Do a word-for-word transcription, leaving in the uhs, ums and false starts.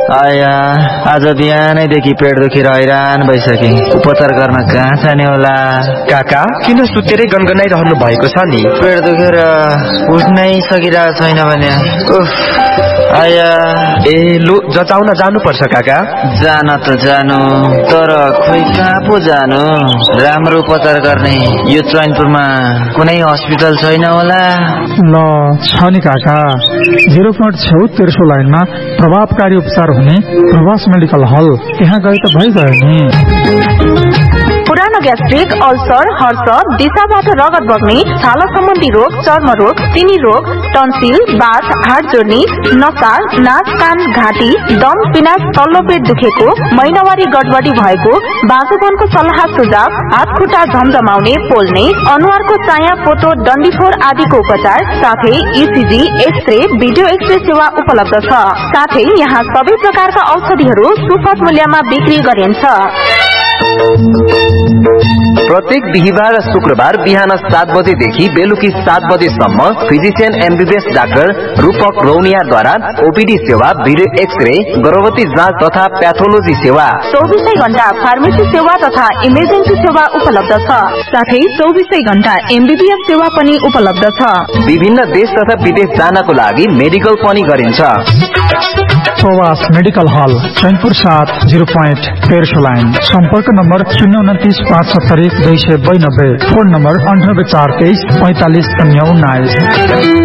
आया आज बिहानैदेखि पेट दुखेर हैरान भइसके। उपचार गर्न कहाँ जाने होला? काका किन सुतेरै गनगनाइरहनु भएको छ नि? पेट दुखेर उठ्नै सकिरहेको छैन भने। उफ आया ए लु जचाउन जानुपर्छ काका। जान त जानु, तर खोइ कहाँ पो जानु? राम्रो उपचार गर्ने यो चैनपुरमा कुनै हस्पिटल छैन होला? ल छ नि काका, जिरो पोइन्ट छेउ तेर्सो लाइनमा प्रभावकारी उपचार हुने प्रवास मेडिकल हल, त्यहाँ गए त भइगयो नि। पुरानो ग्यास्ट्रिक, अल्सर, हर्ष, दिशाबाट रगत बग्ने, छाला सम्बन्धी रोग, चर्म रोग, चिनी रोग, टन्सिल, बाथ, हाड जोर्नी, नसा, नाक, कान, घाँटी, दम, पिनास, तल्लो पेट दुखेको, महिनावारी गडबडी भएको, बाँझोपनको सल्लाह सुझाव, हात खुट्टा झमझमाउने, पोल्ने, अनुहारको चाया, पोतो, डन्डीफोर आदिको उपचार, साथै इसिजी, एक्सरे, भिडियो एक्सरे सेवा उपलब्ध छ। साथै यहाँ सबै प्रकारका औषधिहरू सुपथ मूल्यमा बिक्री गरिन्छ। प्रत्येक बिहिबार र शुक्रबार बिहान सात बजेदेखि बेलुकी सात बजेसम्म फिजिशियन एमबीबीएस डाक्टर रूपक रौनियाद्वारा ओपीडी सेवा, भिडियो एक्सरे, गर्भवती जाँच तथा प्याथोलोजी सेवा, चौबीसै घण्टा फार्मेसी सेवा तथा इमर्जेन्सी सेवा उपलब्ध छ। साथै चौबीसै घण्टा एमबीबीएस सेवा पनि उपलब्ध छ। विभिन्न देश तथा विदेश जानको लागि मेडिकल पनि गरिन्छ। प्रवास मेडिकल हल, चैनपुर सात, जिरो पोइन्ट तेर्सो लाइन। सम्पर्क नम्बर शून्य उन्तिस पाँच सत्तरी दुई सय बयानब्बे। फोन नम्बर अन्ठानब्बे चार तेइस पैंतालिस शून्य उन्नाइस।